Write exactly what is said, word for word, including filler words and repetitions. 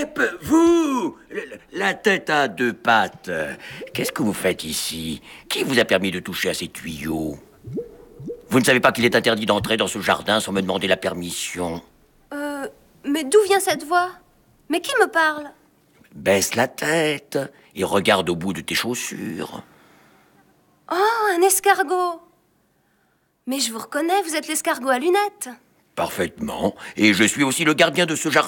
Hep, vous, la tête à deux pattes, qu'est-ce que vous faites ici? Qui vous a permis de toucher à ces tuyaux? Vous ne savez pas qu'il est interdit d'entrer dans ce jardin sans me demander la permission? Euh, mais d'où vient cette voix? Mais qui me parle? Baisse la tête et regarde au bout de tes chaussures. Oh, un escargot! Mais je vous reconnais, vous êtes l'escargot à lunettes. Parfaitement. Et je suis aussi le gardien de ce jardin.